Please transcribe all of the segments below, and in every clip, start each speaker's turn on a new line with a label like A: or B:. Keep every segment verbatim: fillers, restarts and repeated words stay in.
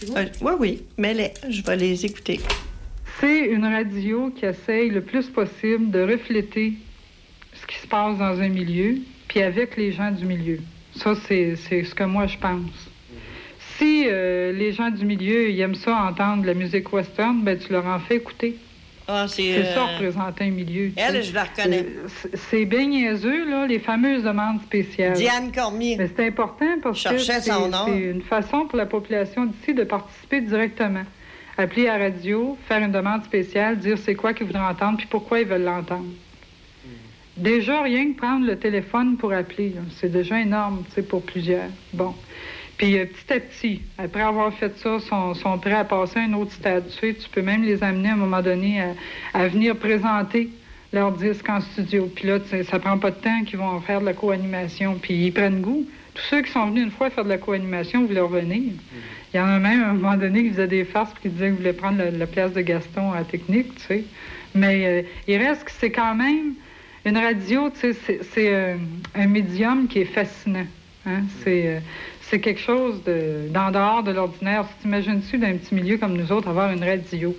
A: vais... Oui, oui, mais les... je vais les écouter.
B: C'est une radio qui essaye le plus possible de refléter ce qui se passe dans un milieu, puis avec les gens du milieu. Ça, c'est, c'est ce que moi, je pense. Si euh, les gens du milieu ils aiment ça, entendre la musique western, ben tu leur en fais écouter.
A: Ah, c'est
B: c'est
A: euh...
B: ça, représenter un milieu.
A: Elle, sais. Je la reconnais.
B: C'est, c'est bien niaiseux, là, les fameuses demandes spéciales.
A: Diane Cormier.
B: Mais c'est important parce que c'est, c'est une façon pour la population d'ici de participer directement. Appeler à la radio, faire une demande spéciale, dire c'est quoi qu'ils voudraient entendre puis pourquoi ils veulent l'entendre. Mm. Déjà, rien que prendre le téléphone pour appeler, là, c'est déjà énorme, tu sais, pour plusieurs. Bon. Puis euh, petit à petit, après avoir fait ça, sont, sont prêts à passer à un autre stade. Tu sais, tu peux même les amener à un moment donné à, à venir présenter leur disque en studio. Puis là, ça prend pas de temps qu'ils vont faire de la co-animation. Puis ils prennent goût. Tous ceux qui sont venus une fois faire de la co-animation voulaient revenir. Mm. Il y en a même à un moment donné qui faisaient des farces et qui disaient qu'ils voulaient prendre la, la place de Gaston à la technique, tu sais. Mais euh, il reste que c'est quand même une radio, tu sais, c'est, c'est euh, un médium qui est fascinant. Hein? C'est... Euh, C'est quelque chose de, d'en dehors de l'ordinaire. Si tu imagines-tu, d'un petit milieu comme nous autres, avoir une radio.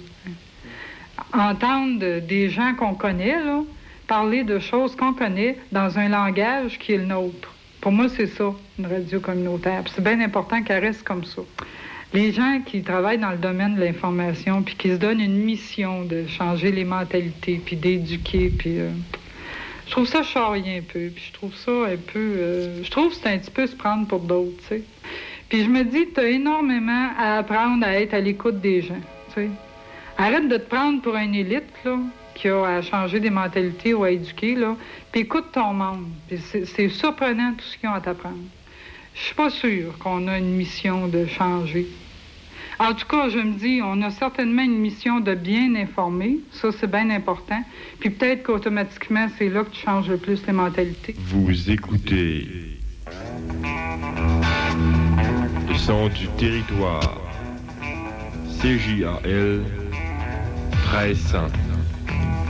B: Entendre de, des gens qu'on connaît, là, parler de choses qu'on connaît dans un langage qui est le nôtre. Pour moi, c'est ça, une radio communautaire. Puis c'est bien important qu'elle reste comme ça. Les gens qui travaillent dans le domaine de l'information puis qui se donnent une mission de changer les mentalités puis d'éduquer, puis... Euh, je trouve ça charrier un peu, puis je trouve ça un peu... Euh, je trouve que c'est un petit peu se prendre pour d'autres, tu sais. Puis je me dis que tu as énormément à apprendre à être à l'écoute des gens, tu sais. Arrête de te prendre pour une élite, là, qui a à changer des mentalités ou à éduquer, là, puis écoute ton monde. Puis c'est, c'est surprenant tout ce qu'ils ont à t'apprendre. Je suis pas sûre qu'on a une mission de changer. En tout cas, je me dis, on a certainement une mission de bien informer. Ça, c'est bien important. Puis peut-être qu'automatiquement, c'est là que tu changes le plus les mentalités.
C: Vous écoutez le son du territoire. C J A L treize cents.